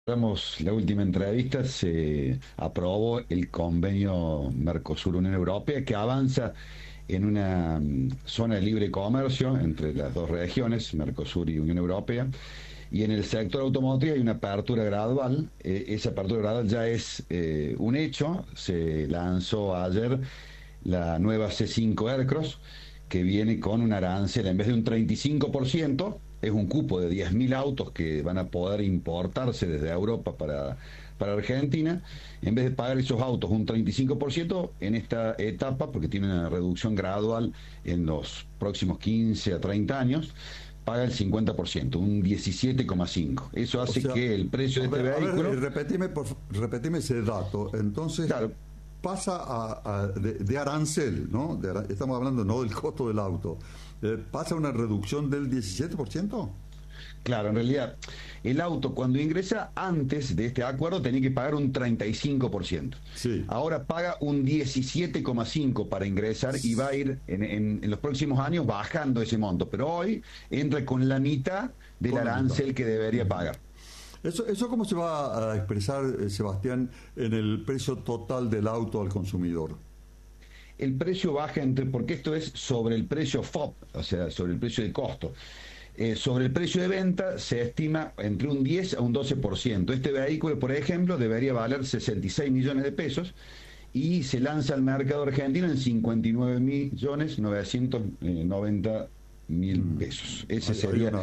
Damos la última entrevista, se aprobó el convenio Mercosur-Unión Europea que avanza en una zona de libre comercio entre las dos regiones, Mercosur y Unión Europea, y en el sector automotriz hay una apertura gradual. Esa apertura gradual ya es un hecho. Se lanzó ayer la nueva C5 Aircross, que viene con un arancel en vez de un 35%, es un cupo de 10.000 autos que van a poder importarse desde Europa para Argentina. En vez de pagar esos autos un 35% en esta etapa, porque tiene una reducción gradual en los próximos 15 a 30 años, paga el 50%, un 17,5. Eso hace que el precio de este vehículo... repetime ese dato. Entonces, claro, pasa de arancel, ¿no? Estamos hablando no del costo del auto. ¿Pasa una reducción del 17%? Claro, en realidad, el auto cuando ingresa antes de este acuerdo tenía que pagar un 35%. Sí. Ahora paga un 17,5% para ingresar y va a ir en los próximos años bajando ese monto. Pero hoy entra con la mitad del arancel que debería pagar. ¿Eso cómo se va a expresar, Sebastián, en el precio total del auto al consumidor? El precio baja porque esto es sobre el precio FOB, o sea, sobre el precio de costo. Sobre el precio de venta se estima entre un 10 a un 12%. Este vehículo, por ejemplo, debería valer 66 millones de pesos y se lanza al mercado argentino en 59.990.000 pesos. Ese sería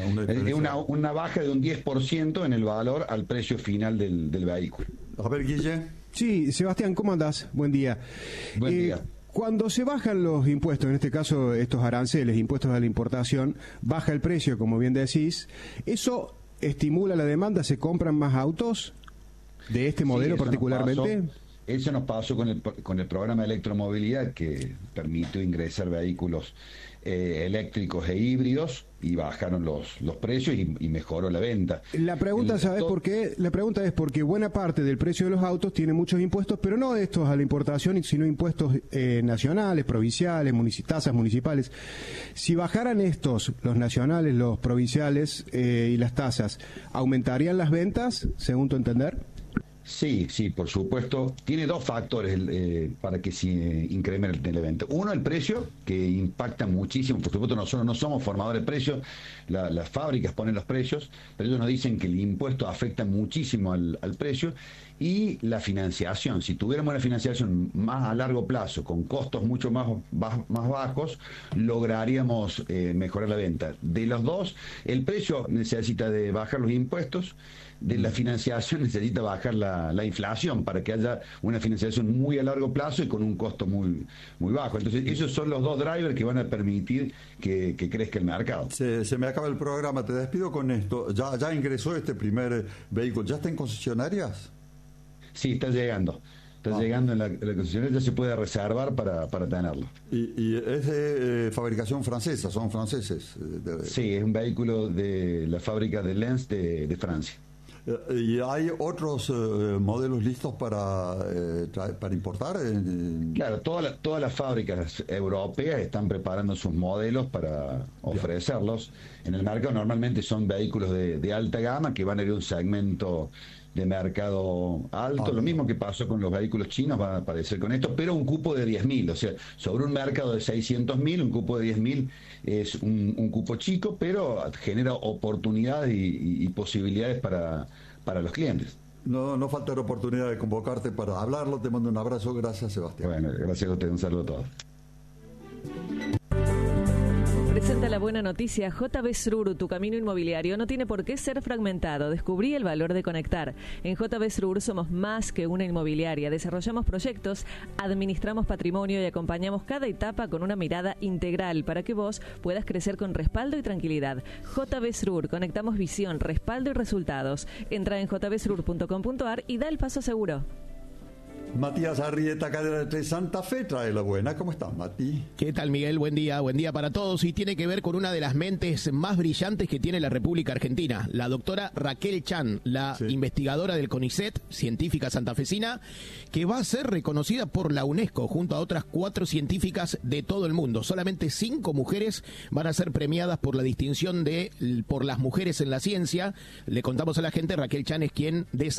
una baja de un 10% en el valor al precio final del vehículo. A ver, Guille. Sí, Sebastián, ¿cómo andás? Buen día. Buen día. Cuando se bajan los impuestos, en este caso estos aranceles, impuestos a la importación, baja el precio, como bien decís, ¿eso estimula la demanda? ¿Se compran más autos de este modelo particularmente? Eso nos pasó con el programa de electromovilidad, que permitió ingresar vehículos eléctricos e híbridos, y bajaron los precios y mejoró la venta. La pregunta, ¿sabes por qué? La pregunta es porque buena parte del precio de los autos tiene muchos impuestos, pero no estos a la importación, sino impuestos nacionales, provinciales, tasas municipales. Si bajaran estos, los nacionales, los provinciales y las tasas, ¿aumentarían las ventas, según tu entender? Sí, por supuesto. Tiene dos factores para que se incremente el evento. Uno, el precio, que impacta muchísimo. Por supuesto, nosotros no somos formadores de precios, las fábricas ponen los precios, pero ellos nos dicen que el impuesto afecta muchísimo al precio. Y la financiación. Si tuviéramos una financiación más a largo plazo, con costos mucho más bajos, lograríamos mejorar la venta. De los dos, el precio necesita de bajar los impuestos, de la financiación necesita bajar la inflación para que haya una financiación muy a largo plazo y con un costo muy bajo. Entonces, esos son los dos drivers que van a permitir que crezca el mercado. Se me acaba el programa, te despido con esto. Ya ingresó este primer vehículo, ¿ya está en concesionarias? Sí, está llegando. Está llegando en la concesionaria, ya se puede reservar para tenerlo. Y es de fabricación francesa, son franceses. Sí, es un vehículo de la fábrica de Lens de Francia. ¿Y hay otros modelos listos para importar? Claro, todas las fábricas europeas están preparando sus modelos para ofrecerlos en el mercado. Normalmente son vehículos de alta gama que van a ir a un segmento de mercado alto. Lo mismo que pasó con los vehículos chinos va a aparecer con esto, pero un cupo de 10.000, o sea, sobre un mercado de 600.000, un cupo de 10.000 es un cupo chico, pero genera oportunidades y posibilidades para los clientes. No falta la oportunidad de convocarte para hablarlo. Te mando un abrazo. Gracias, Sebastián. Bueno, gracias a usted. Un saludo a todos. Presenta la buena noticia. JB Srur, tu camino inmobiliario no tiene por qué ser fragmentado. Descubrí el valor de conectar. En JB Srur somos más que una inmobiliaria. Desarrollamos proyectos, administramos patrimonio y acompañamos cada etapa con una mirada integral para que vos puedas crecer con respaldo y tranquilidad. JB Srur, conectamos visión, respaldo y resultados. Entra en jbsrur.com.ar y da el paso seguro. Matías Arrieta, Cadena de Santa Fe, trae la buena. ¿Cómo estás, Mati? ¿Qué tal, Miguel? Buen día para todos. Y tiene que ver con una de las mentes más brillantes que tiene la República Argentina, la doctora Raquel Chan, la investigadora del CONICET, científica santafesina, que va a ser reconocida por la UNESCO junto a otras 4 científicas de todo el mundo. Solamente 5 mujeres van a ser premiadas por la distinción por las mujeres en la ciencia. Le contamos a la gente, Raquel Chan es quien